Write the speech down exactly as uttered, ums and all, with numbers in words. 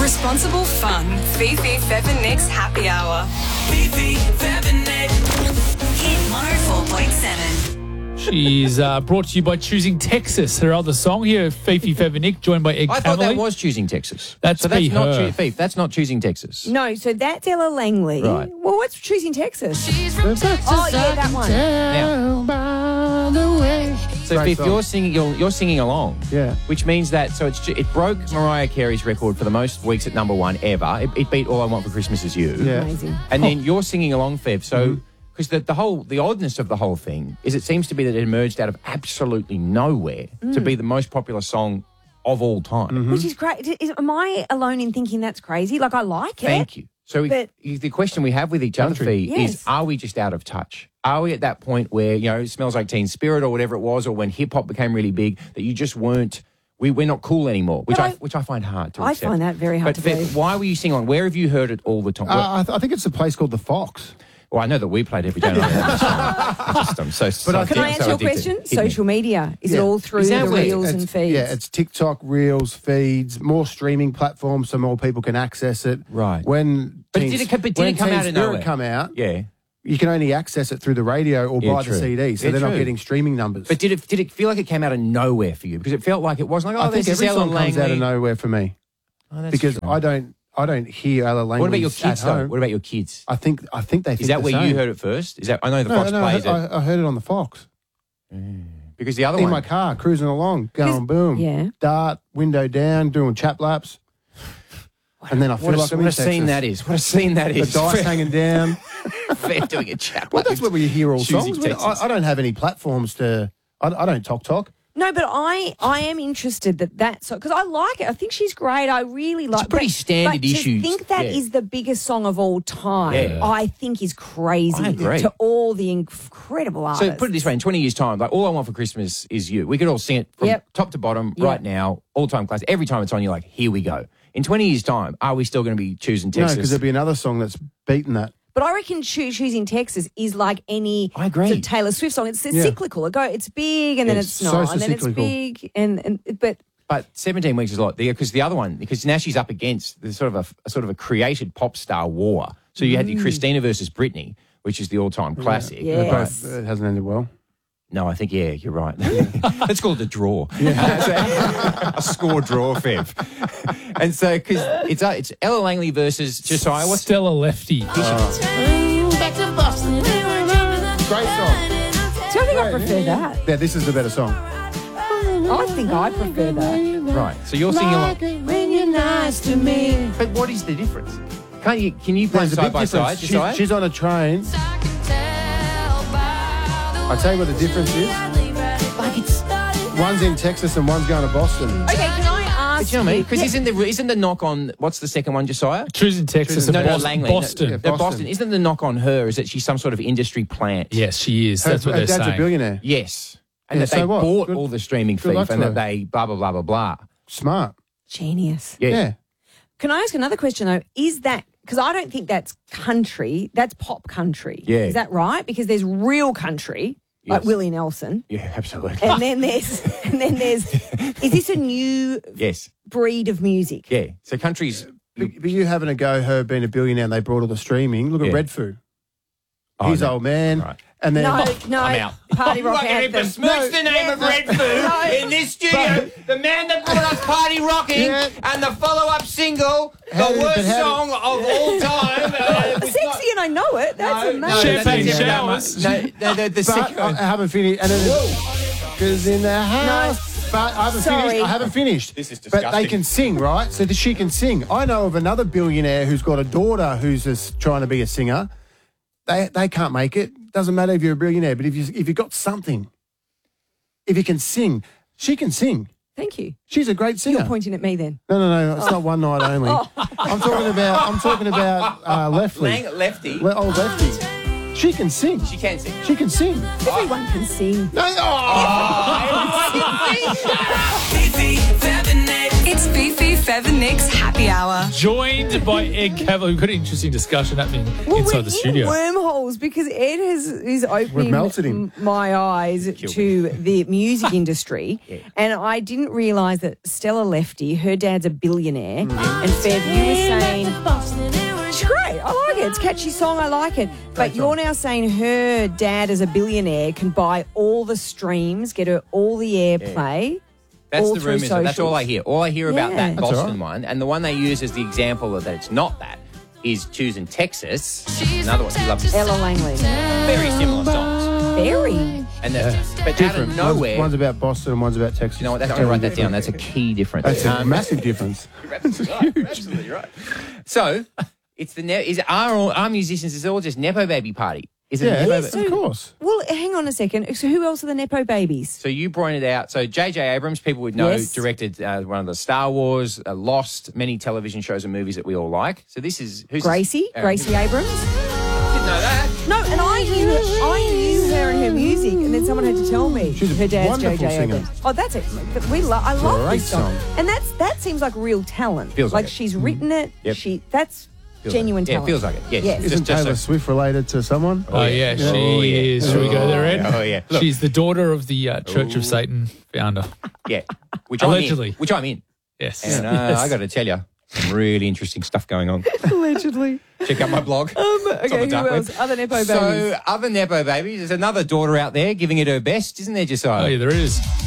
Responsible fun. Fifi, Fev and Nick's Happy Hour. Fifi, Fev and Nick. Hit one oh four point seven. She's uh, brought to you by Choosing Texas, her other song here, Fifi, Fev and Nick, joined by Ed I thought Cavalier. that was Choosing Texas. That's so that's be not her. Choo- Fifi, that's not Choosing Texas. No, so that's Ella Langley. Right. Well, what's Choosing Texas? She's from Texas. Oh, yeah, that one. So Great if song. you're singing, you're, you're singing along. Yeah. Which means that so it's it broke Mariah Carey's record for the most weeks at number one ever. It, it beat All I Want for Christmas Is You. Yeah. Amazing. And then you're singing along, Fev. So because the, the whole the oddness of the whole thing is it seems to be that it emerged out of absolutely nowhere to be the most popular song of all time. Which is great. Is, am I alone in thinking that's crazy? Like, I like it. Thank you. So we- But- the question we have with each other, Country. Fee, Yes. is are we just out of touch? Are we at that point where, you know, it Smells Like Teen Spirit or whatever it was, or when hip-hop became really big, that you just weren't, we, we're not cool anymore, which But I, I- which I find hard to I accept. find that very hard but to Fev, believe. why were you singing on? Where have you heard it all the time? Uh, I, th- I think it's a place called the Fox. well, I know that we played every day night. I just, I'm so, so I- addicted- Can I so answer your addicted. question? Hit me. Social media. Is Yeah. it all through Is that the where- reels It's- and feeds? Yeah, it's TikTok, Reels, feeds, more streaming platforms so more people can access it. Right. When But Teen- did it, but did when it come Teen out of Spirit nowhere? come out, Yeah. you can only access it through the radio or Yeah, buy true. the C D, so Yeah, they're not true. getting streaming numbers. But did it did it feel like it came out of nowhere for you? Because it felt like it wasn't like, oh, I think this is every Ella song comes Langley. out of nowhere for me Oh, that's because true. I don't I don't hear Ella Langley. What about your kids, at though? home. What about your kids? I think I think they think Is that the where same. you heard it first? Is that I know the No, Fox no, plays I, it I, I heard it on the Fox. because the other In one. my car, cruising along, going boom, yeah. dart, window down, doing chap laps. And then I feel What a, like I'm what in a scene Texas. that is! What a scene that The is! dice hanging down. Fair doing a chat. Well, that's where we hear all Choosing songs. I, Texas. I don't have any platforms to. I, I don't talk talk. No, but I I am interested that that's because I like it. I think she's great. I really like. a pretty but- standard but issue. To think that is Yeah. the biggest song of all time, Yeah. I think is crazy. I agree. To all the incredible artists. So put it this way: in twenty years' time, like All I Want for Christmas Is You. We could all sing it from Yep. top to bottom Yep. right now, all-time classic. Every time it's on, you're like, here we go. In twenty years' time, are we still going to be choosing No, Texas? because there'll be another song that's beaten that. But I reckon Choo- Choosing Texas is like any I agree. sort of Taylor Swift song. It's, it's Yeah. cyclical. It go, it's big and then Yes. it's So not, and then it's cyclical. big and, and but But seventeen weeks is a lot because the other one, because now she's up against the sort of a, a sort of a created pop star war. So you had your Christina versus Britney, which is the all-time classic. Mm. Yeah. Right? But it hasn't ended well. No, I think yeah, you're right. Let's call it a draw, a score draw, Fev. And so because it's uh, it's Ella Langley versus Josiah. What's Stella Lefty. Great song. so I think I prefer that. Yeah, this is the better song. I think I prefer that. right? So you're singing along. When you're nice to me. But what is the difference? Can't you? Can you play There's a side big by difference. side, She's, Josiah? she's on a train. I tell you what the difference is. Like it's. One's in Texas and one's going to Boston. Okay, can I ask? But you know what I mean? you- Because Yeah. isn't the isn't the knock on what's the second one, Josiah? Choosing Texas No, and no, Boston. Langley. Boston. No, Yeah, no, Boston. Boston. Isn't the knock on her is that she's some sort of industry plant? Yes, she is. Her, That's what her they're dad's saying. a billionaire. Yes. And Yeah, that they so what? bought Good- all the streaming good luck fees and to that her. they blah, blah, blah, blah, blah. Smart. Genius. Yeah. Yeah. Can I ask another question though? Is that because I don't think that's country? That's pop country. Yeah. Is that right? Because there's real country, like Yes. Willie Nelson, Yeah, absolutely. and then there's and then there's. Is this a new yes. breed of music? Yeah. So countries. But, but you having a go, her being a billionaire, and they brought all the streaming. Look at Yeah. Redfoo. Oh, He's no. old man. Right. And then No, no. I'm out. Party rock anthem. Smokes the name of Red Food in this studio. The man that brought us Party Rocking Yeah. and the follow-up single, How the did- but worst how song of all time. Uh, it was Sexy not- and I know it. That's No, amazing. no, Champagne that's never that showers. much. No, no, the, the But sick- I, I haven't finished. And because in the house. But I haven't Sorry. finished. I haven't finished. This is But they disgusting. can sing, right? So that she can sing. I know of another billionaire who's got a daughter who's just trying to be a singer. They they can't make it. Doesn't matter if you're a billionaire, but if you if you've got something, if you can sing, she can sing. Thank you. She's a great singer. You're pointing at me then. No, no, no. It's not one night only. I'm talking about. I'm talking about uh, Lefty. Lang Lefty. Le- old Lefty. She can sing. She can sing. She can sing. Everyone can sing. No, oh. Fifi, Fev and Nick. It's It's Fifi, Fev and Nick's Happy Hour. Joined by Ed Cavell. We've got an interesting discussion happening Well, inside we're the in studio. wormholes because Ed has, is opening melted him. m- my eyes to the music industry. And I didn't realise that Stella Lefty, her dad's a billionaire. And Fev, you were saying... It's great. I like it. It's a catchy song. I like it. But you're now saying her dad, as a billionaire, can buy all the streams, get her all the airplay. That's all the through rumours. That's all socials. I hear. All I hear about Yeah. that That's Boston all right. one, and the one they use as the example of that it's not that, is Choosing Texas. Another one. You love Ella Langley. very similar songs. Very. And the, but out Different. of nowhere, One's, one's about Boston and one's about Texas. you know what? That's, I'm going to write that down. That's a key difference. That's a Um, massive difference. Absolutely, absolutely right. So, it's the ne- is our all- our musicians is it all just nepo baby party? Is it Yeah, a nepo yes, ba- of course. Well, hang on a second. So who else are the Nepo babies? So you pointed out. So J J Abrams, people would know, Yes. directed uh, one of the Star Wars, uh, Lost, many television shows and movies that we all like. So this is who's Gracie? uh, Gracie Abrams? Didn't know that. No, and I knew I knew her and her music, and then someone had to tell me She's a her dad's wonderful J J singer. Abrams. Oh, that's it. But we lo- I love Great this song. song. and that's that seems like real talent. Feels like it. she's written it. Yep. She that's Feels genuine like it. Yeah, talent. feels like it. Yes. Yes. Just- Isn't just Taylor so- Swift related to someone? Oh, yeah, she Oh, yeah. is. Should we go there, Ed? Oh, yeah. Look. She's the daughter of the uh, Church of Satan founder. Yeah, which Allegedly. I'm in. Which I'm in. Yes. And uh, Yes. I got to tell you, some really interesting stuff going on. Allegedly. Check out my blog. Um, It's on okay, the who dark web. else? Other Nepo babies. So, other Nepo babies, there's another daughter out there giving it her best, isn't there, Josiah? Oh, yeah, there is.